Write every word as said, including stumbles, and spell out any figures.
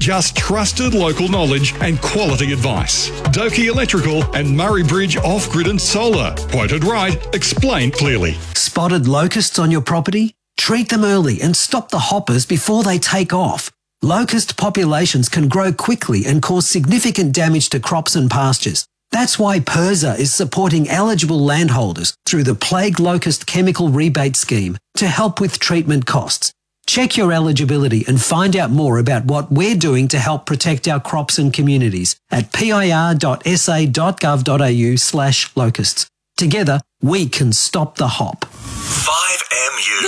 Just trusted local knowledge and quality advice. Doki Electrical and Murray Bridge Off-Grid and Solar. Quoted right, explained clearly. Spotted locusts on your property? Treat them early and stop the hoppers before they take off. Locust populations can grow quickly and cause significant damage to crops and pastures. That's why PIRSA is supporting eligible landholders through the Plague Locust Chemical Rebate Scheme to help with treatment costs. Check your eligibility and find out more about what we're doing to help protect our crops and communities at pir.sa.gov.au slash locusts. Together, we can stop the hop. five M U